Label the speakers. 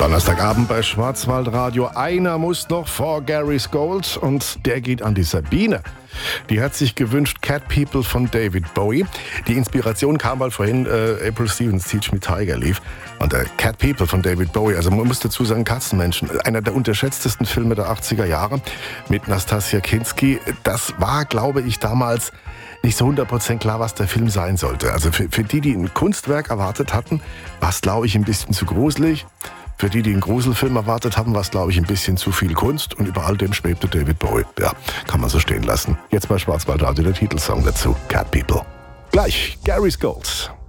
Speaker 1: Donnerstagabend bei Schwarzwaldradio. Einer muss noch vor Gary's Gold und der geht an die Sabine. Die hat sich gewünscht Cat People von David Bowie. Die Inspiration kam, weil vorhin April Stevens Teach Me Tiger lief. Und Cat People von David Bowie, also man muss dazu sagen, Katzenmenschen, einer der unterschätztesten Filme der 80er Jahre mit Nastassja Kinski. Das war, glaube ich, damals nicht so 100% klar, was der Film sein sollte. Also für die ein Kunstwerk erwartet hatten, war es, glaube ich, ein bisschen zu gruselig. Für die einen Gruselfilm erwartet haben, war es, glaube ich, ein bisschen zu viel Kunst. Und über all dem schwebte David Bowie. Ja, kann man so stehen lassen. Jetzt bei Schwarzwaldradio der Titelsong dazu, Cat People. Gleich, Gary's Gold.